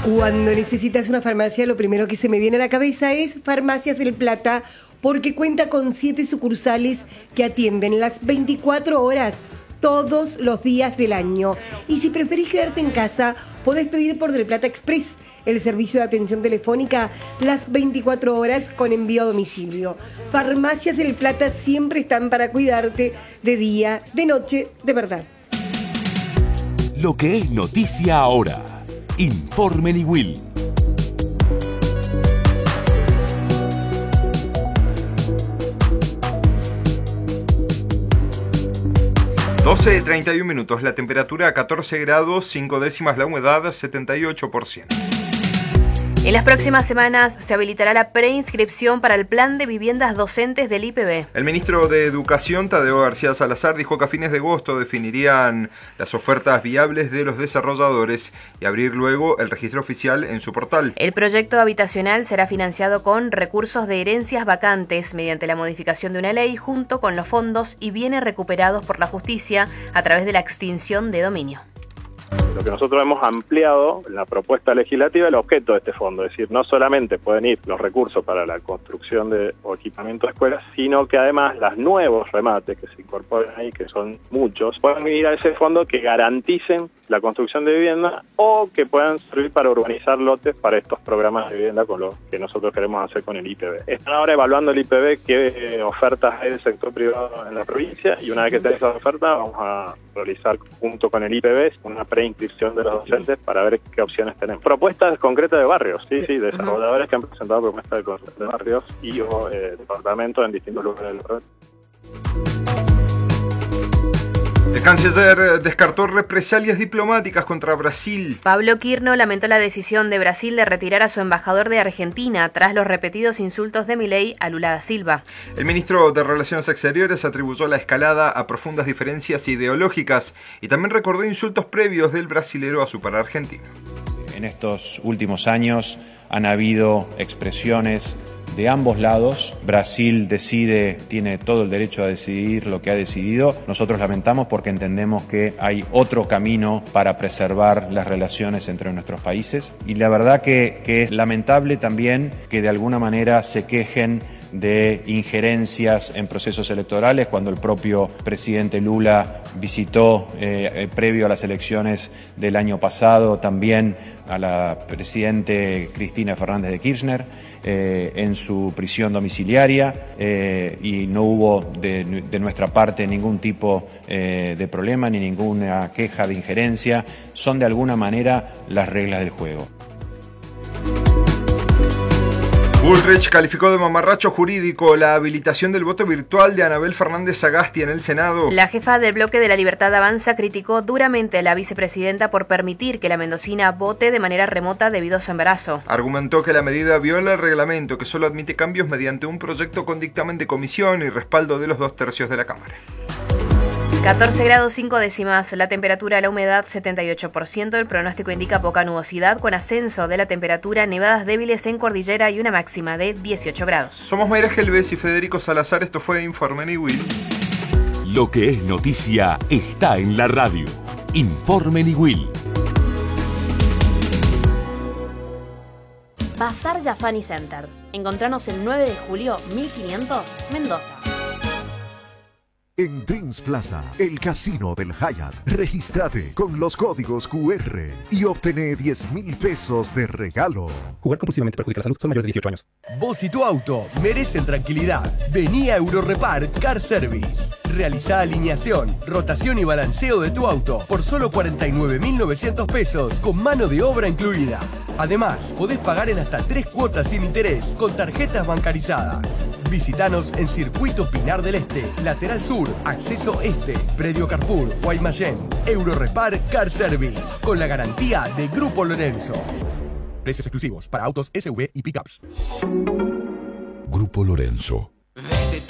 Cuando necesitas una farmacia, lo primero que se me viene a la cabeza es Farmacias del Plata, porque cuenta con 7 sucursales que atienden las 24 horas, todos los días del año. Y si preferís quedarte en casa, podés pedir por Del Plata Express, el servicio de atención telefónica las 24 horas con envío a domicilio. Farmacias del Plata siempre están para cuidarte de día, de noche, de verdad. Lo que es noticia ahora. Informe Niwil. Doce 31 minutos, la temperatura a 14 grados, 5 décimas, la humedad 78%. En las próximas semanas se habilitará la preinscripción para el plan de viviendas docentes del IPB. El ministro de Educación, Tadeo García Salazar, dijo que a fines de agosto definirían las ofertas viables de los desarrolladores y abrir luego el registro oficial en su portal. El proyecto habitacional será financiado con recursos de herencias vacantes mediante la modificación de una ley junto con los fondos y bienes recuperados por la justicia a través de la extinción de dominio. Lo que nosotros hemos ampliado en la propuesta legislativa, el objeto de este fondo, es decir, no solamente pueden ir los recursos para la construcción o equipamiento de escuelas, sino que además los nuevos remates que se incorporan ahí, que son muchos, puedan ir a ese fondo que garanticen la construcción de vivienda o que puedan servir para urbanizar lotes para estos programas de vivienda con lo que nosotros queremos hacer con el IPB. Están ahora evaluando el IPB qué ofertas hay del sector privado en la provincia y una vez que tenga esa oferta vamos a realizar junto con el IPB una preinscripción de los docentes para ver qué opciones tenemos. Propuestas concretas de barrios, sí, desarrolladores que han presentado propuestas de barrios y departamentos en distintos lugares del país. El canciller descartó represalias diplomáticas contra Brasil. Pablo Quirno lamentó la decisión de Brasil de retirar a su embajador de Argentina tras los repetidos insultos de Milei a Lula da Silva. El ministro de Relaciones Exteriores atribuyó la escalada a profundas diferencias ideológicas y también recordó insultos previos del brasilero a su par argentino. En estos últimos años han habido expresiones de ambos lados. Brasil tiene todo el derecho a decidir lo que ha decidido. Nosotros lamentamos porque entendemos que hay otro camino para preservar las relaciones entre nuestros países. Y la verdad que es lamentable también que de alguna manera se quejen de injerencias en procesos electorales cuando el propio presidente Lula visitó previo a las elecciones del año pasado también a la presidente Cristina Fernández de Kirchner en su prisión domiciliaria y no hubo de nuestra parte ningún tipo de problema ni ninguna queja de injerencia. Son de alguna manera las reglas del juego. Bullrich calificó de mamarracho jurídico la habilitación del voto virtual de Anabel Fernández Sagasti en el Senado. La jefa del bloque de la Libertad Avanza criticó duramente a la vicepresidenta por permitir que la mendocina vote de manera remota debido a su embarazo. Argumentó que la medida viola el reglamento que solo admite cambios mediante un proyecto con dictamen de comisión y respaldo de los 2/3 de la Cámara. 14 grados 5 décimas, la temperatura, la humedad 78%, el pronóstico indica poca nubosidad con ascenso de la temperatura, nevadas débiles en cordillera y una máxima de 18 grados. Somos Mayra Gelbez y Federico Salazar, esto fue Informe Niwil. Lo que es noticia está en la radio. Informe Niwil. Bazar Jafani Center. Encontranos el 9 de julio 1500, Mendoza. En Dreams Plaza, el casino del Hyatt. Regístrate con los códigos QR y obtené 10.000 pesos de regalo. Jugar compulsivamente perjudica la salud. Son mayores de 18 años. Vos y tu auto merecen tranquilidad. Vení a Eurorepar Car Service. Realizá alineación, rotación y balanceo de tu auto por solo 49.900 pesos con mano de obra incluida. Además, podés pagar en hasta 3 cuotas sin interés con tarjetas bancarizadas. Visítanos en Circuito Pinar del Este, Lateral Sur, Acceso Este, Predio Carrefour, Guaymallén. Eurorepar Car Service, con la garantía de Grupo Lorenzo. Precios exclusivos para autos SUV y pickups. Grupo Lorenzo.